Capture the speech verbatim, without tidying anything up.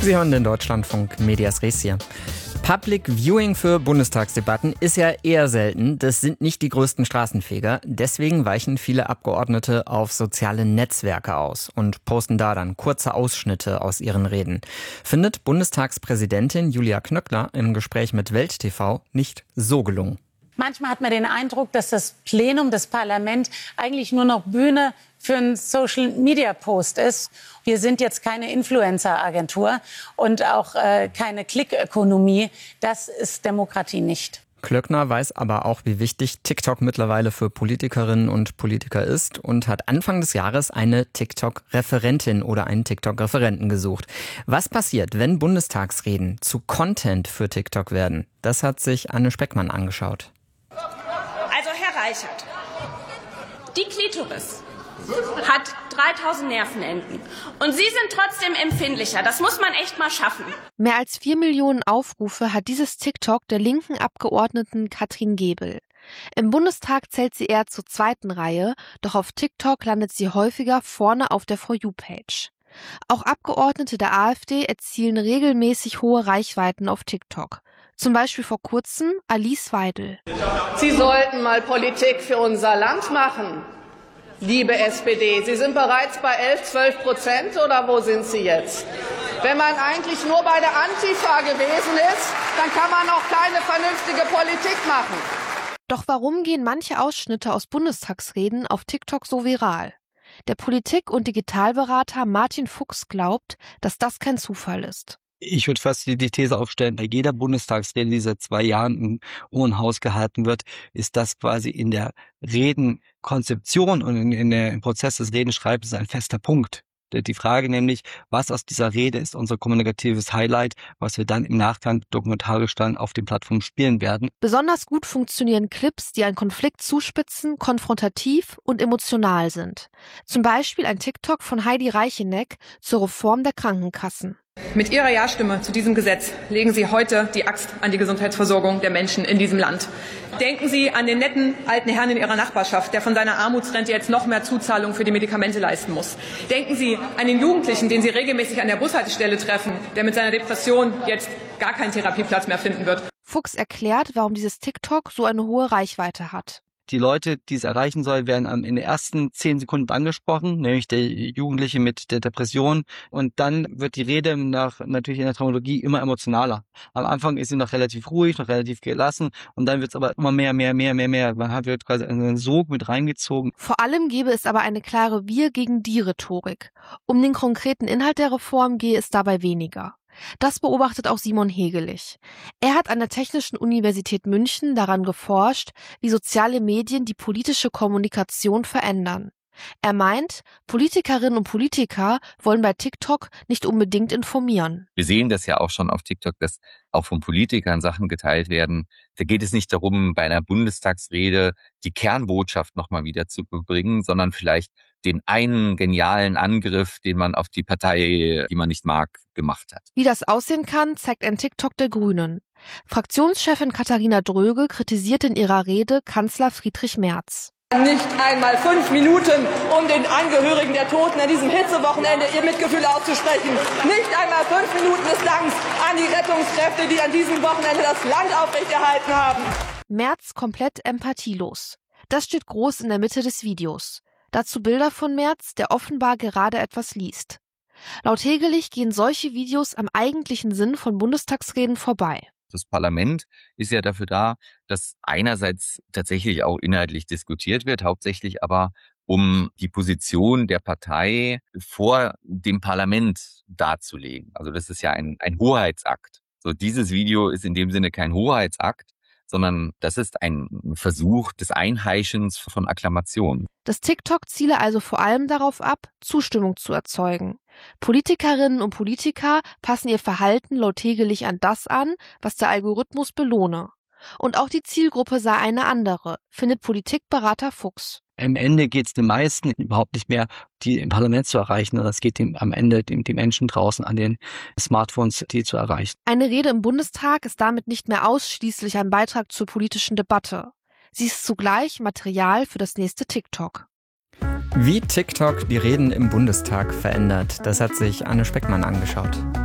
Sie hören den Deutschlandfunk Medias Res hier. Public Viewing für Bundestagsdebatten ist ja eher selten. Das sind nicht die größten Straßenfeger. Deswegen weichen viele Abgeordnete auf soziale Netzwerke aus und posten da dann kurze Ausschnitte aus ihren Reden. Findet Bundestagspräsidentin Julia Knöckler im Gespräch mit Welt T V nicht so gelungen. Manchmal hat man den Eindruck, dass das Plenum, das Parlament eigentlich nur noch Bühne für einen Social-Media-Post ist. Wir sind jetzt keine Influencer-Agentur und auch äh, keine Klick-Ökonomie. Das ist Demokratie nicht. Klöckner weiß aber auch, wie wichtig TikTok mittlerweile für Politikerinnen und Politiker ist und hat Anfang des Jahres eine TikTok-Referentin oder einen TikTok-Referenten gesucht. Was passiert, wenn Bundestagsreden zu Content für TikTok werden? Das hat sich Anne Speckmann angeschaut. Also Herr Reichert, die Klitoris hat dreitausend Nervenenden und Sie sind trotzdem empfindlicher. Das muss man echt mal schaffen. Mehr als vier Millionen Aufrufe hat dieses TikTok der linken Abgeordneten Katrin Gebel. Im Bundestag zählt sie eher zur zweiten Reihe, doch auf TikTok landet sie häufiger vorne auf der For You-Page. Auch Abgeordnete der AfD erzielen regelmäßig hohe Reichweiten auf TikTok. Zum Beispiel vor kurzem Alice Weidel. Sie sollten mal Politik für unser Land machen, liebe S P D. Sie sind bereits bei elf, zwölf Prozent oder wo sind Sie jetzt? Wenn man eigentlich nur bei der Antifa gewesen ist, dann kann man auch keine vernünftige Politik machen. Doch warum gehen manche Ausschnitte aus Bundestagsreden auf TikTok so viral? Der Politik- und Digitalberater Martin Fuchs glaubt, dass das kein Zufall ist. Ich würde fast die These aufstellen, bei jeder Bundestagsrede, die seit zwei Jahren im Hohen Haus gehalten wird, ist das quasi in der Redenkonzeption und in, in der, im Prozess des Redenschreibens ein fester Punkt. Die Frage nämlich, was aus dieser Rede ist unser kommunikatives Highlight, was wir dann im Nachgang dokumentarisch dann auf den Plattformen spielen werden. Besonders gut funktionieren Clips, die einen Konflikt zuspitzen, konfrontativ und emotional sind. Zum Beispiel ein TikTok von Heidi Reicheneck zur Reform der Krankenkassen. Mit Ihrer Ja-Stimme zu diesem Gesetz legen Sie heute die Axt an die Gesundheitsversorgung der Menschen in diesem Land. Denken Sie an den netten alten Herrn in Ihrer Nachbarschaft, der von seiner Armutsrente jetzt noch mehr Zuzahlung für die Medikamente leisten muss. Denken Sie an den Jugendlichen, den Sie regelmäßig an der Bushaltestelle treffen, der mit seiner Depression jetzt gar keinen Therapieplatz mehr finden wird. Fuchs erklärt, warum dieses TikTok so eine hohe Reichweite hat. Die Leute, die es erreichen soll, werden in den ersten zehn Sekunden angesprochen, nämlich der Jugendliche mit der Depression. Und dann wird die Rede nach, natürlich in der Dramaturgie immer emotionaler. Am Anfang ist sie noch relativ ruhig, noch relativ gelassen. Und dann wird es aber immer mehr, mehr, mehr, mehr, mehr. Man wird quasi einen Sog mit reingezogen. Vor allem gäbe es aber eine klare Wir gegen die Rhetorik. Um den konkreten Inhalt der Reform gehe es dabei weniger. Das beobachtet auch Simon Hegelich. Er hat an der Technischen Universität München daran geforscht, wie soziale Medien die politische Kommunikation verändern. Er meint, Politikerinnen und Politiker wollen bei TikTok nicht unbedingt informieren. Wir sehen das ja auch schon auf TikTok, dass auch von Politikern Sachen geteilt werden. Da geht es nicht darum, bei einer Bundestagsrede die Kernbotschaft nochmal wieder zu bringen, sondern vielleicht den einen genialen Angriff, den man auf die Partei, die man nicht mag, gemacht hat. Wie das aussehen kann, zeigt ein TikTok der Grünen. Fraktionschefin Katharina Dröge kritisiert in ihrer Rede Kanzler Friedrich Merz. Nicht einmal fünf Minuten, um den Angehörigen der Toten an diesem Hitzewochenende ihr Mitgefühl auszusprechen. Nicht einmal fünf Minuten des Danks an die Rettungskräfte, die an diesem Wochenende das Land aufrechterhalten haben. Merz komplett empathielos. Das steht groß in der Mitte des Videos. Dazu Bilder von Merz, der offenbar gerade etwas liest. Laut Hegelich gehen solche Videos am eigentlichen Sinn von Bundestagsreden vorbei. Das Parlament ist ja dafür da, dass einerseits tatsächlich auch inhaltlich diskutiert wird, hauptsächlich aber um die Position der Partei vor dem Parlament darzulegen. Also das ist ja ein, ein Hoheitsakt. So, dieses Video ist in dem Sinne kein Hoheitsakt, sondern das ist ein Versuch des Einheischens von Akklamationen. Das TikTok ziele also vor allem darauf ab, Zustimmung zu erzeugen. Politikerinnen und Politiker passen ihr Verhalten laut Hegelich an das an, was der Algorithmus belohne. Und auch die Zielgruppe sei eine andere, findet Politikberater Fuchs. Am Ende geht es den meisten überhaupt nicht mehr, die im Parlament zu erreichen, sondern es geht dem, am Ende dem, die Menschen draußen an den Smartphones, die zu erreichen. Eine Rede im Bundestag ist damit nicht mehr ausschließlich ein Beitrag zur politischen Debatte. Sie ist zugleich Material für das nächste TikTok. Wie TikTok die Reden im Bundestag verändert, das hat sich Anne Speckmann angeschaut.